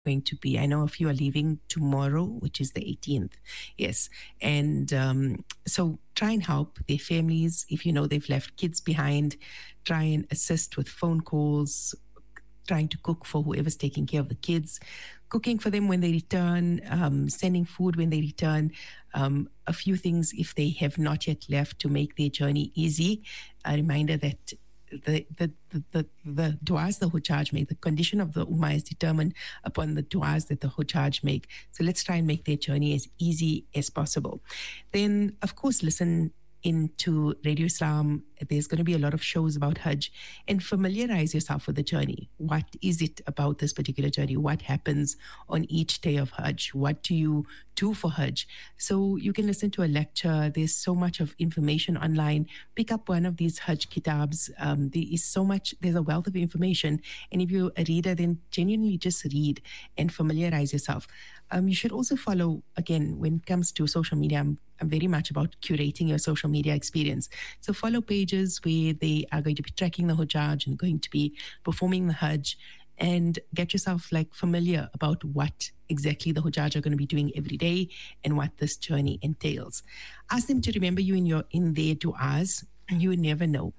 going to be. I know a few are leaving tomorrow, which is the 18th. Yes. And so try and help their families. If you know they've left kids behind, try and assist with phone calls, trying to cook for whoever's taking care of the kids, cooking for them when they return, sending food when they return, a few things if they have not yet left to make their journey easy. A reminder that the du'as the Hujjaj make, the condition of the Ummah is determined upon the du'as that the Hujjaj make. So let's try and make their journey as easy as possible. Then, of course, listen into Radio Islam. There's going to be a lot of shows about Hajj, and familiarize yourself with the journey. What is it about this particular journey? What happens on each day of Hajj? What do you do for Hajj? So you can listen to a lecture. There's so much of information online. Pick up one of these Hajj kitabs. There is so much, there's a wealth of information. And if you're a reader, then genuinely just read and familiarize yourself. You should also follow, again, when it comes to social media, I'm very much about curating your social media experience. So follow pages where they are going to be tracking the Hujjaj and going to be performing the Hajj, and get yourself like familiar about what exactly the Hujjaj are going to be doing every day and what this journey entails. Ask them to remember you in their du'as. You never know.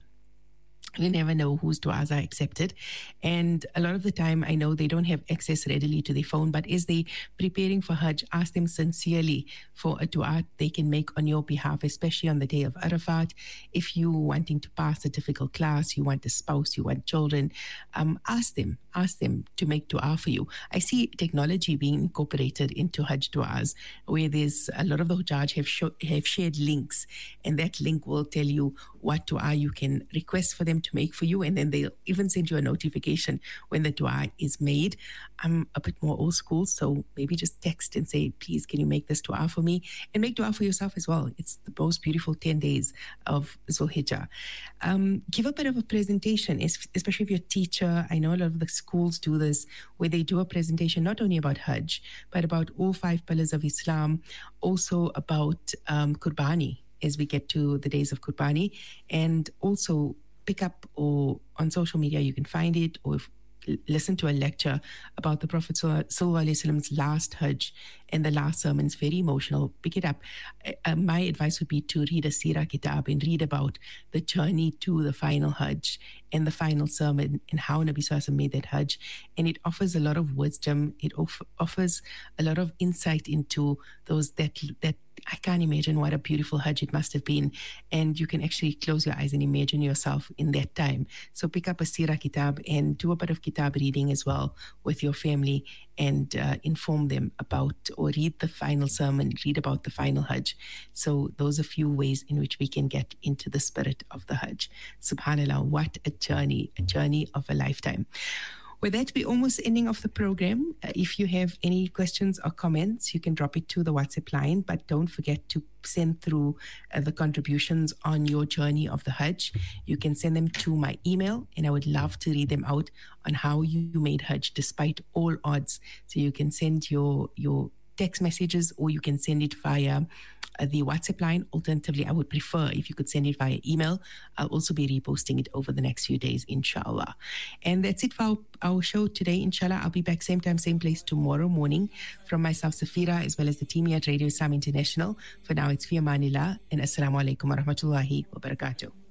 You never know whose du'as are accepted. And a lot of the time, I know they don't have access readily to their phone, but as they preparing for Hajj, ask them sincerely for a du'a they can make on your behalf, especially on the day of Arafat. If you wanting to pass a difficult class, you want a spouse, you want children, ask them to make du'a for you. I see technology being incorporated into Hajj du'as, where there's a lot of the Hujjaj have shared links, and that link will tell you what du'a you can request for them to make for you, and then they'll even send you a notification when the du'a is made. I'm a bit more old school, so maybe just text and say, please, can you make this du'a for me? And make du'a for yourself as well. It's the most beautiful 10 days of Zulhijjah. Give a bit of a presentation, especially if you're a teacher. I know a lot of the schools do this, where they do a presentation not only about Hajj, but about all 5 pillars of Islam, also about Qurbani, as we get to the days of Qurbani, and also pick up, or on social media you can find it, or listen to a lecture about the Prophet Sallallahu Alaihi Wasallam's last Hajj and the last sermon. It's very emotional. Pick it up. My advice would be to read a Seerah Kitab and read about the journey to the final Hajj and the final sermon and how Nabi Sallallahu Alaihi Wasallam made that Hajj. And it offers a lot of wisdom. It offers a lot of insight into those that I can't imagine what a beautiful Hajj it must have been. And you can actually close your eyes and imagine yourself in that time. So pick up a Seerah Kitab and do a bit of Kitab reading as well with your family, and inform them about, or read the final sermon, read about the final Hajj. So those are few ways in which we can get into the spirit of the Hajj. SubhanAllah, what a journey of a lifetime. With that, we're almost ending off the program. If you have any questions or comments, you can drop it to the WhatsApp line, but don't forget to send through the contributions on your journey of the Hajj. You can send them to my email, and I would love to read them out on how you made Hajj despite all odds. So you can send your text messages, or you can send it via the WhatsApp line. Alternatively, I would prefer if you could send it via email. I'll also be reposting it over the next few days, inshallah. And that's it for our show today, inshallah. I'll be back same time, same place tomorrow morning. From myself, Safira, as well as the team here at Radio Islam International. For now, it's fi amanillah, and assalamu alaikum wa rahmatullahi wa barakatuh.